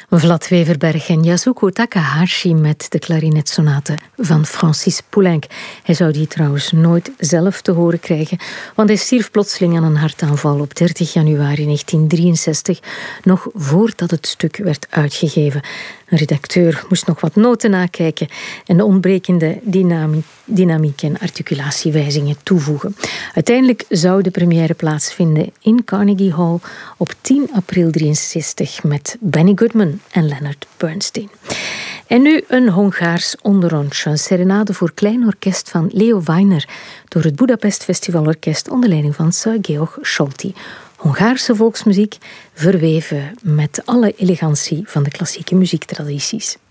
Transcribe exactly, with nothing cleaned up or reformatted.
Vlad Weverberg en Yasuko Takahashi met de klarinetsonate van Francis Poulenc. Hij zou die trouwens nooit zelf te horen krijgen, want hij stierf plotseling aan een hartaanval op dertig januari negentien drieënzestig, nog voordat het stuk werd uitgegeven. Een redacteur moest nog wat noten nakijken en de ontbrekende dynamiek, dynamiek en articulatiewijzigingen toevoegen. Uiteindelijk zou de première plaatsvinden in Carnegie Hall op tien april drieënzestig met Benny Goodman en Leonard Bernstein. En nu een Hongaars onderrondje, een serenade voor klein orkest van Leo Weiner door het Budapest Festivalorkest onder leiding van Sir Georg Scholti. Hongaarse volksmuziek verweven met alle elegantie van de klassieke muziektradities.